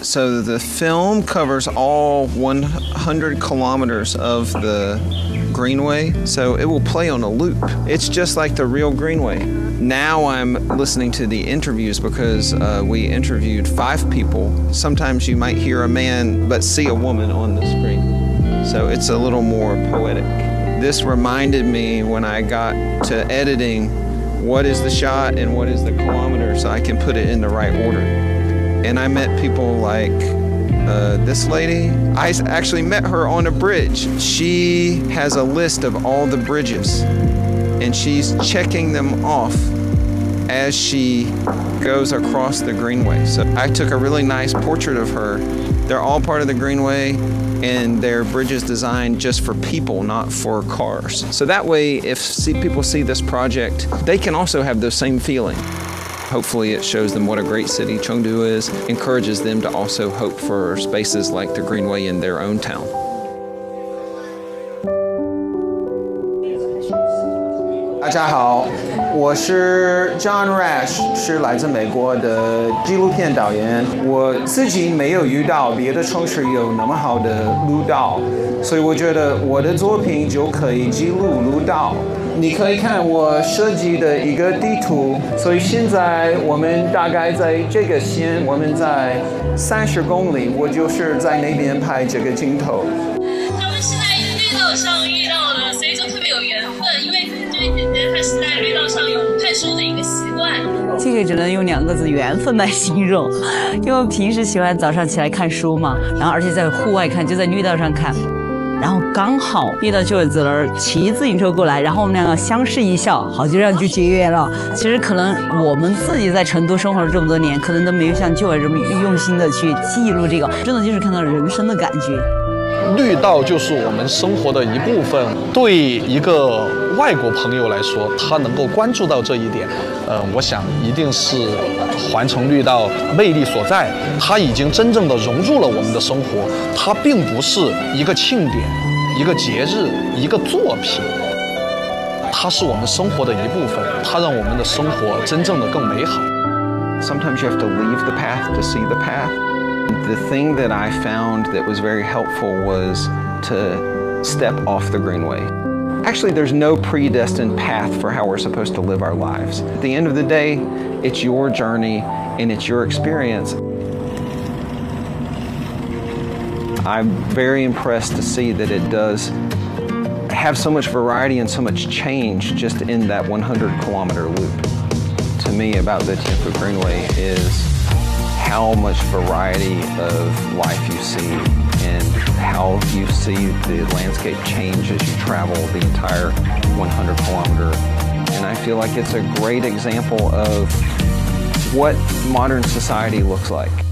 So the film covers all 100 kilometers of the Greenway, so it will play on a loop. It's just like the real Greenway. Now I'm listening to the interviews because we interviewed 5 people. Sometimes you might hear a man but see a woman on the screen. So it's a little more poetic. This reminded me when I got to editing what is the shot and what is the kilometer so I can put it in the right order. And I met people like this lady. I actually met her on a bridge. She has a list of all the bridges and she's checking them off as she goes across the Greenway. So I took a really nice portrait of her. They're all part of the Greenway and they're bridges designed just for people, not for cars. So that way, if people see this project, they can also have the same feeling. Hopefully it shows them what a great city Chengdu is, encourages them to also hope for spaces like the Greenway in their own town. 大家好，我是 John Rash， 是来自美国的纪录片导演。我自己没有遇到别的城市有那么好的路道，所以我觉得我的作品就可以记录路道。你可以看我设计的一个地图，所以现在我们大概在这个线，我们在30公里，我就是在那边拍这个镜头。 他们是在绿道上遇到的，所以就特别有缘分，因为这位姐姐她是在绿道上有看书的一个习惯。 这个只能用2个字缘分来形容，因为我平时喜欢早上起来看书嘛，然后而且在户外看，就在绿道上看。然后刚好遇到就有子儿骑自行车过来，然后我们两个相视一笑，好，就这样就结缘了。其实可能我们自己在成都生活了这么多年，可能都没有像就儿这么用心的去记录这个，真的就是看到人生的感觉。 绿道就是我们生活的一部分，对一个外国朋友来说，他能够关注到这一点，我想一定是环城绿道魅力所在。它已经真正的融入了我们的生活，它并不是一个庆典、一个节日、一个作品，它是我们生活的一部分，它让我们的生活真正的更美好。 Sometimes you have to leave the path to see the path. The thing that I found that was very helpful was to step off the Greenway. Actually, there's no predestined path for how we're supposed to live our lives. At the end of the day, it's your journey and it's your experience. I'm very impressed to see that it does have so much variety and so much change just in that 100-kilometer loop. To me, about the Tianfu Greenway is how much variety of life you see and how you see the landscape change as you travel the entire 100-kilometer. And I feel like it's a great example of what modern society looks like.